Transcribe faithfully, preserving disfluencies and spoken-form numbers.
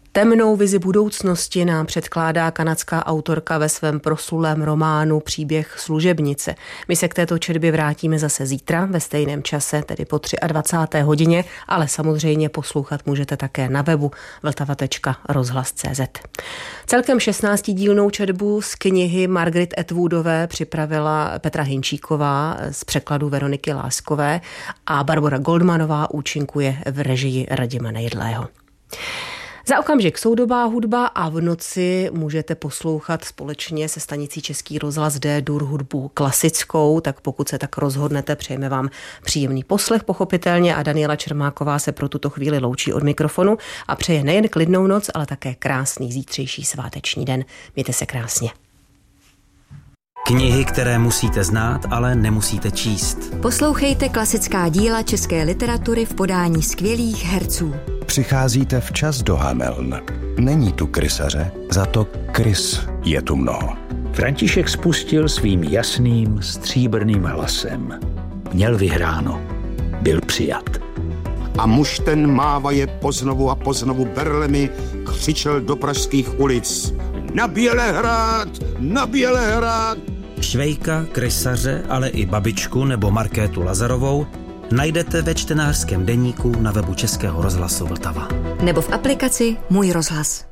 Temnou vizi budoucnosti nám předkládá kanadská autorka ve svém proslulém románu Příběh služebnice. My se k této četbě vrátíme zase zítra ve stejném čase, tedy po dvacáté třetí hodině, ale samozřejmě poslouchat můžete také na webu vltava tečka rozhlas tečka cé zet. Celkem šestnáctidílnou četbu z knihy Margaret Atwoodové připravila Petra Hinčíková z překladu Veroniky Láskové a Barbora Goldmanová účinkuje v režii Radima Nejedlého. Za okamžik soudobá hudba a v noci můžete poslouchat společně se stanicí Český rozhlas D-dur hudbu klasickou, tak pokud se tak rozhodnete, přejeme vám příjemný poslech pochopitelně a Daniela Čermáková se pro tuto chvíli loučí od mikrofonu a přeje nejen klidnou noc, ale také krásný zítřejší sváteční den. Mějte se krásně. Knihy, které musíte znát, ale nemusíte číst. Poslouchejte klasická díla české literatury v podání skvělých herců. Přicházíte včas do Hameln. Není tu krysaře, za to krys je tu mnoho. František spustil svým jasným, stříbrným hlasem. Měl vyhráno. Byl přijat. A muž ten mávaje poznovu a poznovu berlemi křičel do pražských ulic. Na Bělehrad! Na Bělehrad! Švejka, krysaře, ale i babičku nebo Markétu Lazarovou najdete ve čtenářském deníku na webu Českého rozhlasu Vltava. Nebo v aplikaci Můj rozhlas.